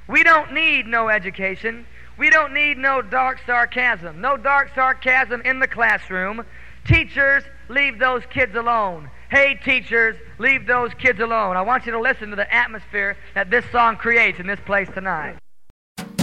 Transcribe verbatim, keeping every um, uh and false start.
We don't need no education. We don't need no dark sarcasm. No dark sarcasm in the classroom. Teachers, leave those kids alone. Hey, teachers, leave those kids alone. I want you to listen to the atmosphere that this song creates in this place tonight.